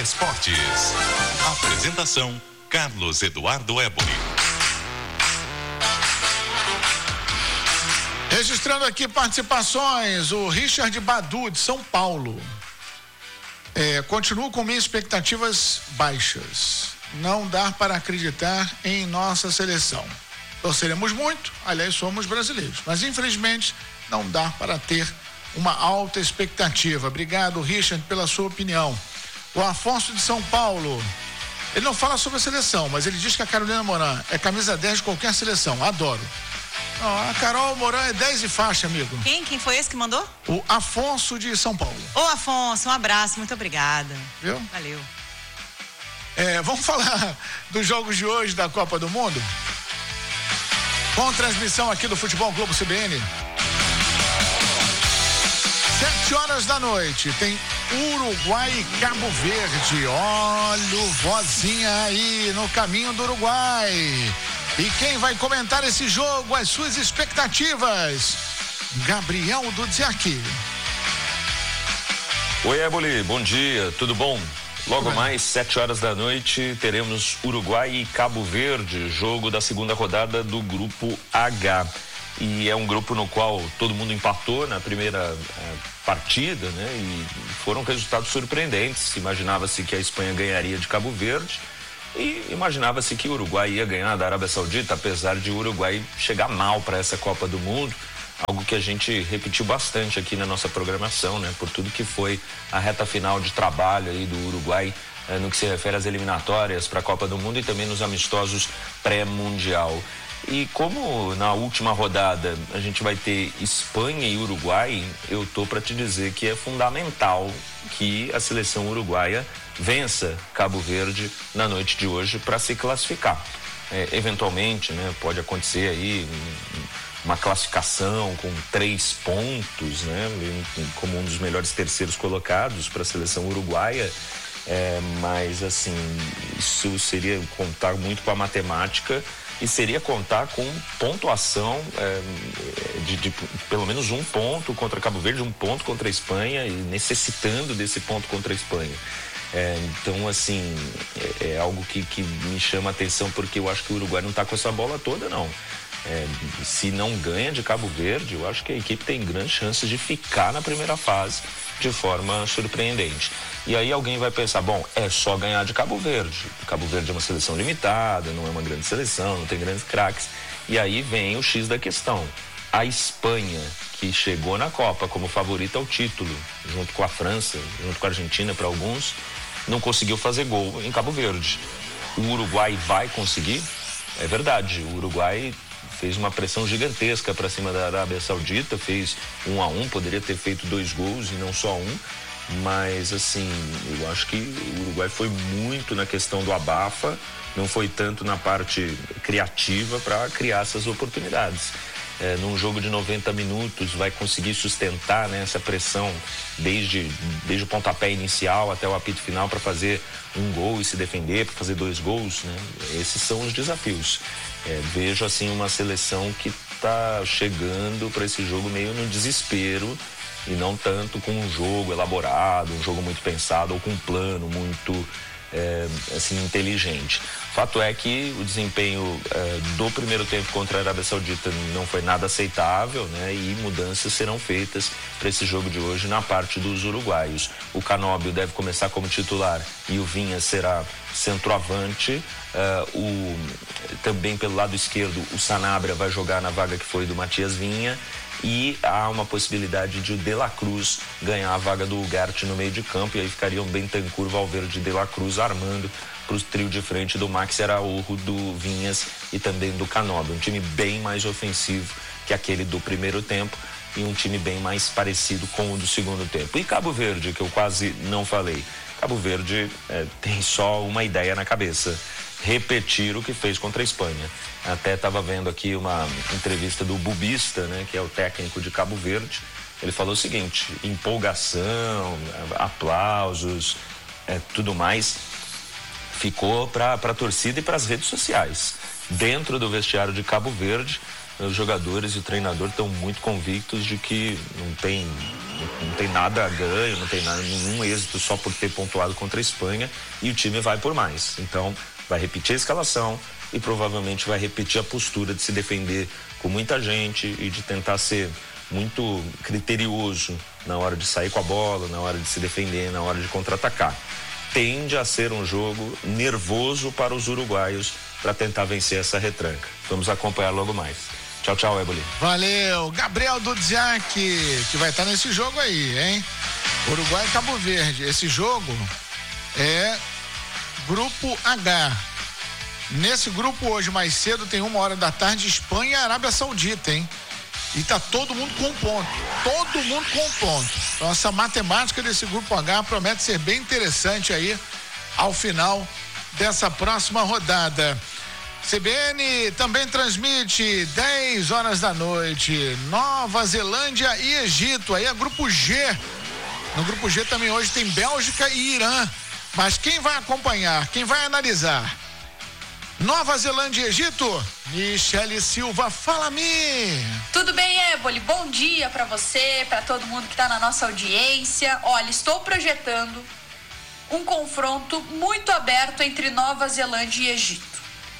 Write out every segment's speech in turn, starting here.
Esportes. Apresentação: Carlos Eduardo Éboli. Registrando aqui participações, o Richard Badu, de São Paulo. Continuo com minhas expectativas baixas. Não dá para acreditar em nossa seleção. Torceremos muito, aliás, somos brasileiros, mas infelizmente não dá para ter uma alta expectativa. Obrigado, Richard, pela sua opinião. O Afonso de São Paulo, ele não fala sobre a seleção, mas ele diz que a Carolina Moran é camisa 10 de qualquer seleção. Adoro. Não, a Carol Moran é 10 e faixa, amigo. Quem foi esse que mandou? O Afonso de São Paulo. Ô, Afonso, um abraço, muito obrigada. Viu? Valeu. Vamos falar dos jogos de hoje da Copa do Mundo? Com transmissão aqui do Futebol Globo CBN. 7h da noite, tem Uruguai e Cabo Verde. Olha o vozinha aí no caminho do Uruguai. E quem vai comentar esse jogo, as suas expectativas? Gabriel Dudziak. Oi, Éboli, bom dia, tudo bom? Logo mais, 7h da noite, teremos Uruguai e Cabo Verde, jogo da segunda rodada do Grupo H. E é um grupo no qual todo mundo empatou na primeira partida, né? E foram resultados surpreendentes. Imaginava-se que a Espanha ganharia de Cabo Verde e imaginava-se que o Uruguai ia ganhar da Arábia Saudita, apesar de o Uruguai chegar mal para essa Copa do Mundo. Algo que a gente repetiu bastante aqui na nossa programação, né? Por tudo que foi a reta final de trabalho aí do Uruguai no que se refere às eliminatórias para a Copa do Mundo e também nos amistosos pré-mundial. E como na última rodada a gente vai ter Espanha e Uruguai, eu tô para te dizer que é fundamental que a seleção uruguaia vença Cabo Verde na noite de hoje para se classificar. Eventualmente, né, pode acontecer aí uma classificação com 3 pontos, né, como um dos melhores terceiros colocados para a seleção uruguaia, mas assim, isso seria contar muito com a matemática e seria contar com pontuação de pelo menos 1 ponto contra Cabo Verde, 1 ponto contra a Espanha e necessitando desse ponto contra a Espanha. Então, assim, é algo que me chama a atenção, porque eu acho que o Uruguai não está com essa bola toda, não. Se não ganha de Cabo Verde, eu acho que a equipe tem grandes chances de ficar na primeira fase de forma surpreendente. E aí alguém vai pensar, bom, é só ganhar de Cabo Verde. Cabo Verde é uma seleção limitada, não é uma grande seleção, não tem grandes craques. E aí vem o X da questão. A Espanha, que chegou na Copa como favorita ao título, junto com a França, junto com a Argentina para alguns, não conseguiu fazer gol em Cabo Verde. O Uruguai vai conseguir? É verdade, o Uruguai fez uma pressão gigantesca para cima da Arábia Saudita, fez 1-1, poderia ter feito 2 gols e não só 1, mas assim, eu acho que o Uruguai foi muito na questão do abafa, não foi tanto na parte criativa para criar essas oportunidades. Num jogo de 90 minutos vai conseguir sustentar, né, essa pressão desde o pontapé inicial até o apito final para fazer 1 gol e se defender, para fazer 2 gols, né? Esses são os desafios. Vejo assim uma seleção que está chegando para esse jogo meio no desespero e não tanto com um jogo elaborado, um jogo muito pensado ou com um plano muito assim, inteligente. Fato é que o desempenho do primeiro tempo contra a Arábia Saudita não foi nada aceitável, né? E mudanças serão feitas para esse jogo de hoje na parte dos uruguaios. O Canóbio deve começar como titular e o Vinha será centroavante. Também pelo lado esquerdo, o Sanabria vai jogar na vaga que foi do Matias Vinha. E há uma possibilidade de o De La Cruz ganhar a vaga do Ugarte no meio de campo, e aí ficariam Bentancur, Valverde e De La Cruz armando para o trio de frente do Maxi Araújo, do Vinhas e também do Canóbio. Um time bem mais ofensivo que aquele do primeiro tempo e um time bem mais parecido com o do segundo tempo. E Cabo Verde, que eu quase não falei. Cabo Verde tem só uma ideia na cabeça: repetir o que fez contra a Espanha. Até estava vendo aqui uma entrevista do Bubista, né, que é o técnico de Cabo Verde. Ele falou o seguinte: empolgação, aplausos, tudo mais, ficou para a torcida e para as redes sociais. Dentro do vestiário de Cabo Verde, os jogadores e o treinador estão muito convictos de que não tem não tem nada ganho, não tem nenhum êxito só por ter pontuado contra a Espanha, e o time vai por mais. Então, vai repetir a escalação e provavelmente vai repetir a postura de se defender com muita gente e de tentar ser muito criterioso na hora de sair com a bola, na hora de se defender, na hora de contra-atacar. Tende a ser um jogo nervoso para os uruguaios para tentar vencer essa retranca. Vamos acompanhar logo mais. Tchau, tchau, Éboli. Valeu. Gabriel Dudziak, que vai estar nesse jogo aí, hein? Uruguai e Cabo Verde. Esse jogo é Grupo H. Nesse grupo hoje, mais cedo, tem 13h, Espanha e Arábia Saudita, hein? E tá todo mundo com um ponto. Todo mundo com um ponto. Então, essa matemática desse Grupo H promete ser bem interessante aí ao final dessa próxima rodada. CBN também transmite 10h, Nova Zelândia e Egito. Aí é Grupo G. No Grupo G também hoje tem Bélgica e Irã. Mas quem vai acompanhar, quem vai analisar? Nova Zelândia e Egito? Michele Silva, fala-me! Tudo bem, Éboli? Bom dia para você, para todo mundo que está na nossa audiência. Olha, estou projetando um confronto muito aberto entre Nova Zelândia e Egito.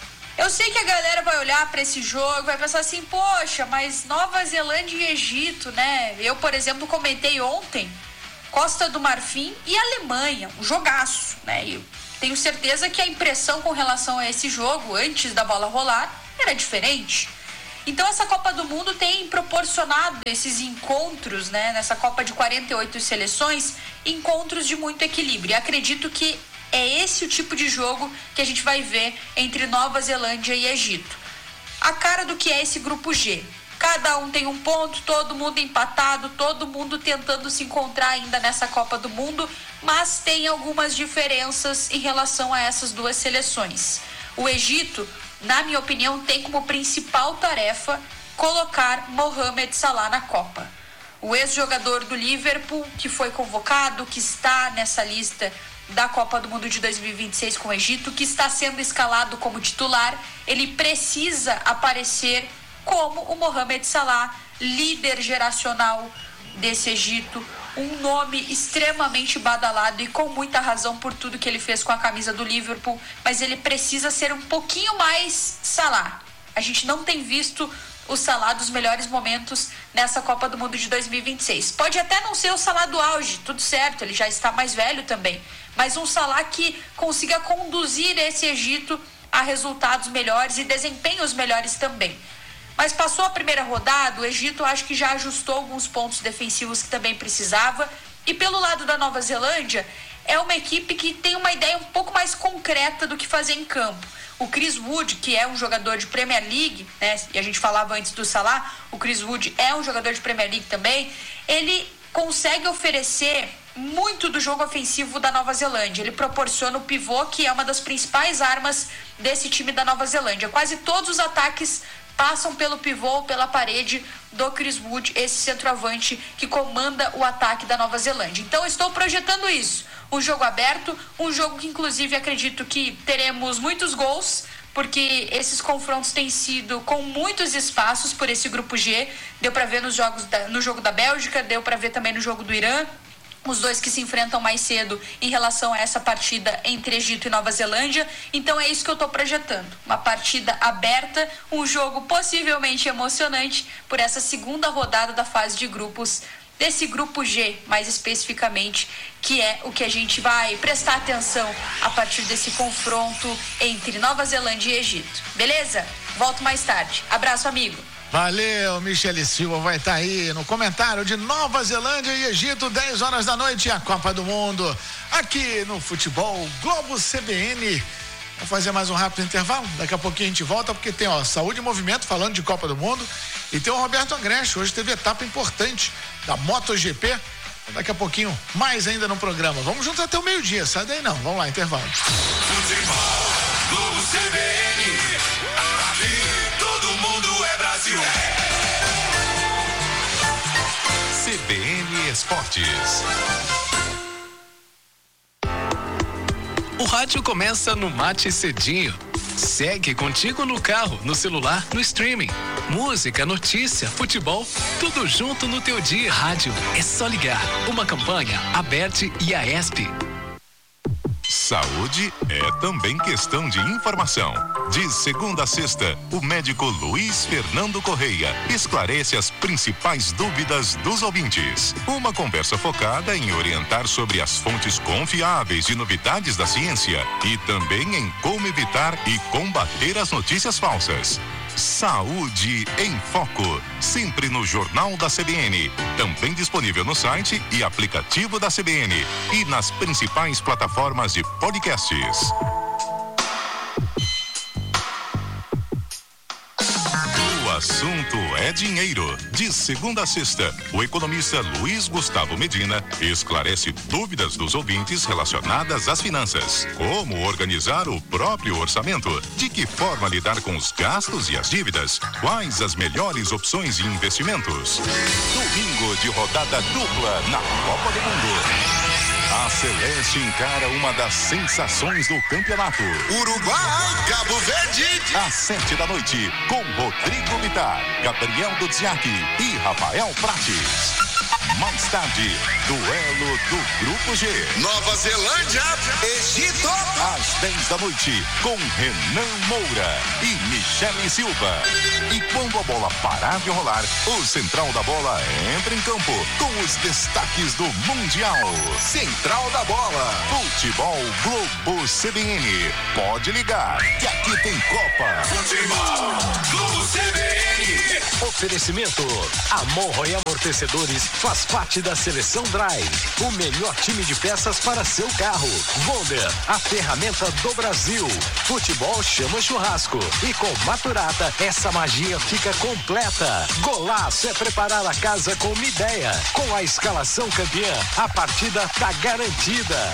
Eu sei que a galera vai olhar para esse jogo e vai pensar assim, poxa, mas Nova Zelândia e Egito, né? Eu, por exemplo, comentei ontem Costa do Marfim e Alemanha, um jogaço, né? Eu tenho certeza que a impressão com relação a esse jogo, antes da bola rolar, era diferente. Então essa Copa do Mundo tem proporcionado esses encontros, né? Nessa Copa de 48 seleções, encontros de muito equilíbrio. E acredito que é esse o tipo de jogo que a gente vai ver entre Nova Zelândia e Egito. A cara do que é esse Grupo G. Cada um tem um ponto, todo mundo empatado, todo mundo tentando se encontrar ainda nessa Copa do Mundo, mas tem algumas diferenças em relação a essas duas seleções. O Egito, na minha opinião, tem como principal tarefa colocar Mohamed Salah na Copa. O ex-jogador do Liverpool, que foi convocado, que está nessa lista da Copa do Mundo de 2026 com o Egito, que está sendo escalado como titular, ele precisa aparecer como o Mohamed Salah, líder geracional desse Egito, um nome extremamente badalado e com muita razão por tudo que ele fez com a camisa do Liverpool, mas ele precisa ser um pouquinho mais Salah. A gente não tem visto o Salah dos melhores momentos nessa Copa do Mundo de 2026. Pode até não ser o Salah do auge, tudo certo, ele já está mais velho também, mas um Salah que consiga conduzir esse Egito a resultados melhores e desempenhos melhores também. Mas passou a primeira rodada, o Egito acho que já ajustou alguns pontos defensivos que também precisava. E pelo lado da Nova Zelândia, é uma equipe que tem uma ideia um pouco mais concreta do que fazer em campo. O Chris Wood, que é um jogador de Premier League, né? E a gente falava antes do Salah, o Chris Wood é um jogador de Premier League também. Ele consegue oferecer muito do jogo ofensivo da Nova Zelândia. Ele proporciona o pivô, que é uma das principais armas desse time da Nova Zelândia. Quase todos os ataques passam pelo pivô, pela parede do Chris Wood, esse centroavante que comanda o ataque da Nova Zelândia. Então, estou projetando isso. Um jogo aberto, um jogo que, inclusive, acredito que teremos muitos gols, porque esses confrontos têm sido com muitos espaços por esse Grupo G. Deu para ver no jogo da Bélgica, deu para ver também no jogo do Irã. Os dois que se enfrentam mais cedo em relação a essa partida entre Egito e Nova Zelândia. Então é isso que eu estou projetando. Uma partida aberta, um jogo possivelmente emocionante por essa segunda rodada da fase de grupos desse Grupo G, mais especificamente, que é o que a gente vai prestar atenção a partir desse confronto entre Nova Zelândia e Egito. Beleza? Volto mais tarde. Abraço, amigo. Valeu, Michele Silva vai estar aí no comentário de Nova Zelândia e Egito, 10h, a Copa do Mundo, aqui no Futebol Globo CBN. Vamos fazer mais um rápido intervalo, daqui a pouquinho a gente volta, porque tem, Saúde e Movimento falando de Copa do Mundo, e tem o Roberto Agreste, hoje teve etapa importante da MotoGP, daqui a pouquinho mais ainda no programa. Vamos juntos até o meio-dia, sai daí não, vamos lá, intervalo. Futebol Globo CBN, aqui todo mundo é Brasil. CBN Esportes. O rádio começa no Mate Cedinho. segue contigo no carro, no celular, no streaming. Música, notícia, futebol, tudo junto no teu dia. Rádio, é só ligar. Uma campanha, Aberte e Aesp. Saúde é também questão de informação. De segunda a sexta, o médico Luiz Fernando Correia esclarece as principais dúvidas dos ouvintes. Uma conversa focada em orientar sobre as fontes confiáveis de novidades da ciência e também em como evitar e combater as notícias falsas. Saúde em Foco, sempre no Jornal da CBN, também disponível no site e aplicativo da CBN e nas principais plataformas de podcasts. O assunto é dinheiro. De segunda a sexta, o economista Luiz Gustavo Medina esclarece dúvidas dos ouvintes relacionadas às finanças. Como organizar o próprio orçamento? De que forma lidar com os gastos e as dívidas? Quais as melhores opções de investimentos? Domingo de rodada dupla na Copa do Mundo. A Celeste encara uma das sensações do campeonato. Uruguai, Cabo Verde. Às 7 da noite, com Rodrigo Bittar, Gabriel Dudziak e Rafael Prates. Mais tarde, duelo do Grupo G. Nova Zelândia, Egito. Às 10 da noite, com Renan Moura e Michele Silva. E quando a bola parar de rolar, o Central da Bola entra em campo com os destaques do Mundial. Central da Bola. Futebol Globo CBN. Pode ligar, que aqui tem Copa. Futebol Globo CBN. Oferecimento: Amor e Amortecedores faz parte da Seleção Drive, o melhor time de peças para seu carro. Wonder, a ferramenta do Brasil. Futebol chama churrasco. E com Maturata, essa magia fica completa. Golaço é preparar a casa com uma ideia. Com a escalação campeã, a partida tá garantida.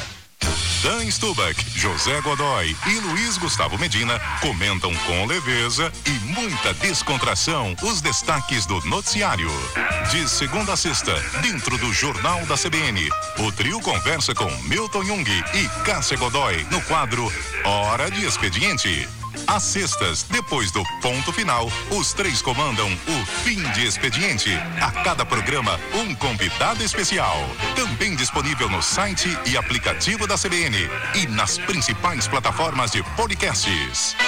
Dan Stubach, José Godoy e Luiz Gustavo Medina comentam com leveza e muita descontração os destaques do noticiário. De segunda a sexta, dentro do Jornal da CBN, o trio conversa com Milton Jung e Cássia Godoy no quadro Hora de Expediente. Às sextas, depois do ponto final, os três comandam o Fim de Expediente. A cada programa, um convidado especial. Também disponível no site e aplicativo da CBN e nas principais plataformas de podcasts.